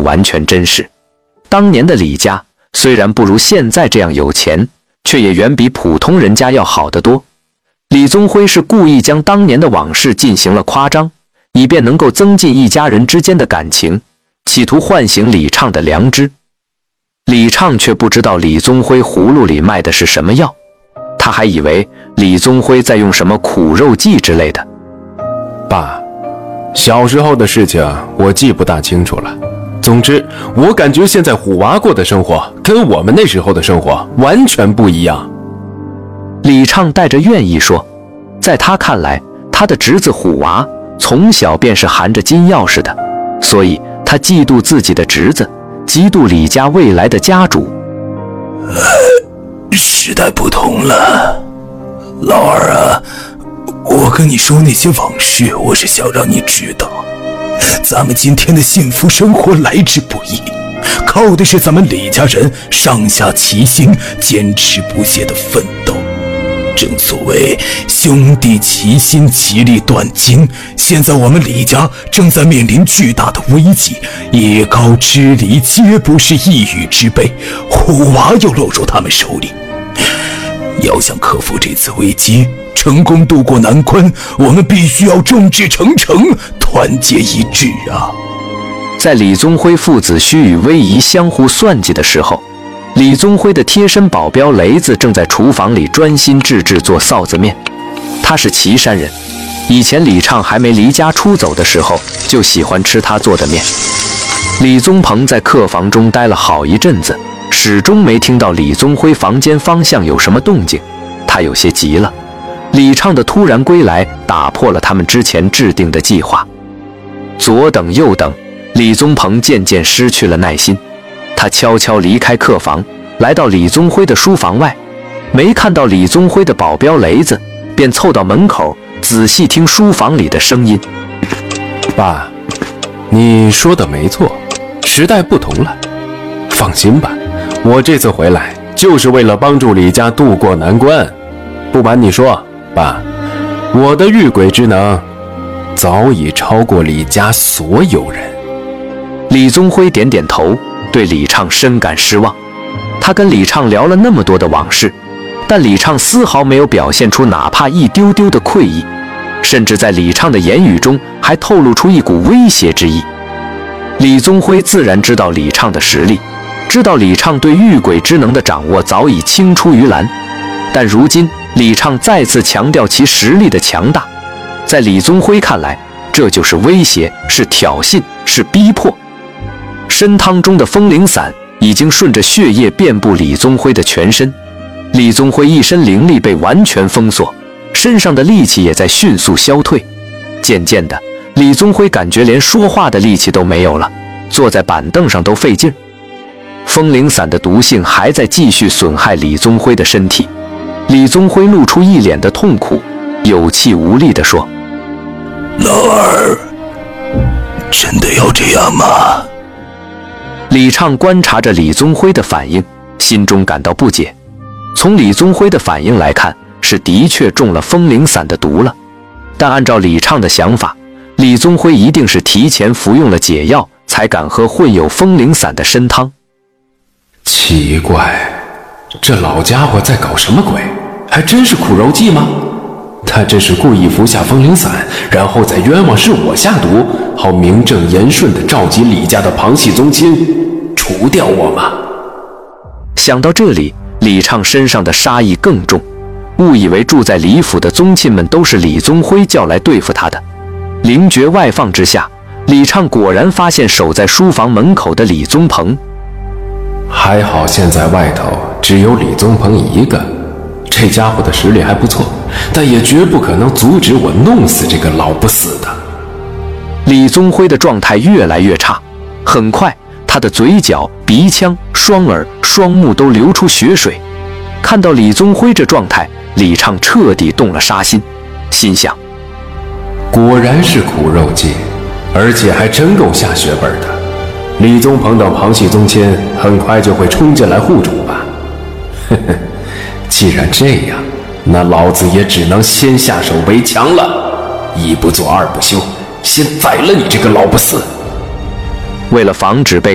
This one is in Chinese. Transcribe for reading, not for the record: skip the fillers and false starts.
完全真实。当年的李家虽然不如现在这样有钱，却也远比普通人家要好得多。李宗辉是故意将当年的往事进行了夸张，以便能够增进一家人之间的感情，企图唤醒李畅的良知。李畅却不知道李宗辉葫芦里卖的是什么药，他还以为李宗辉在用什么苦肉计之类的。 爸，小时候的事情我记不大清楚了。总之，我感觉现在虎娃过的生活跟我们那时候的生活完全不一样。 李畅带着怨意说，在他看来，他的侄子虎娃从小便是含着金钥匙的，所以他嫉妒自己的侄子，嫉妒李家未来的家主。 时代不同了，老二啊，我跟你说那些往事，我是想让你知道，咱们今天的幸福生活来之不易，靠的是咱们李家人上下齐心、坚持不懈的奋斗。正所谓兄弟齐心，其利断金。现在我们李家正在面临巨大的危机，野高支离皆不是一语之辈，虎娃又落入他们手里。要想克服这次危机，成功渡过难关，我们必须要众志成城，团结一致啊！ 在李宗辉父子虚与委蛇相互算计的时候，李宗辉的贴身保镖雷子正在厨房里专心致志做臊子面。他是岐山人，以前李畅还没离家出走的时候，就喜欢吃他做的面。李宗鹏在客房中待了好一阵子，始终没听到李宗辉房间方向有什么动静，他有些急了。李畅的突然归来打破了他们之前制定的计划。左等右等，李宗鹏渐渐失去了耐心。他悄悄离开客房，来到李宗辉的书房外，没看到李宗辉的保镖雷子，便凑到门口仔细听书房里的声音。 爸，你说的没错，时代不同了。放心吧，我这次回来就是为了帮助李家渡过难关。不瞒你说，爸，我的御鬼之能早已超过李家所有人。 李宗辉点点头，对李畅深感失望。他跟李畅聊了那么多的往事，但李畅丝毫没有表现出哪怕一丢丢的愧意，甚至在李畅的言语中还透露出一股威胁之意。李宗辉自然知道李畅的实力，知道李畅对御鬼之能的掌握早已青出于蓝，但如今李畅再次强调其实力的强大，在李宗辉看来，这就是威胁，是挑衅，是逼迫。参汤中的风铃散已经顺着血液遍布李宗辉的全身，李宗辉一身灵力被完全封锁，身上的力气也在迅速消退。渐渐的，李宗辉感觉连说话的力气都没有了，坐在板凳上都费劲。风铃散的毒性还在继续损害李宗辉的身体。李宗辉露出一脸的痛苦，有气无力地说：“ 老二，真的要这样吗？” 李畅观察着李宗辉的反应，心中感到不解。从李宗辉的反应来看，是的确中了风铃散的毒了。但按照李畅的想法，李宗辉一定是提前服用了解药，才敢喝混有风铃散的参汤。 奇怪，这老家伙在搞什么鬼？还真是苦肉计吗？他这是故意服下风铃散，然后再冤枉是我下毒，好名正言顺地召集李家的旁系宗亲，除掉我吗？ 想到这里，李畅身上的杀意更重，误以为住在李府的宗亲们都是李宗辉叫来对付他的。灵觉外放之下，李畅果然发现守在书房门口的李宗鹏。 还好现在外头只有李宗鹏一个，这家伙的实力还不错，但也绝不可能阻止我弄死这个老不死的。 李宗辉的状态越来越差，很快他的嘴角、鼻腔、双耳、双目都流出血水。看到李宗辉这状态，李畅彻底动了杀心，心想： 果然是苦肉计，而且还真够下血本的。李宗鹏等旁系宗亲很快就会冲进来护主吧。呵呵，既然这样，那老子也只能先下手为强了。一不做二不休，先宰了你这个老不死。 为了防止被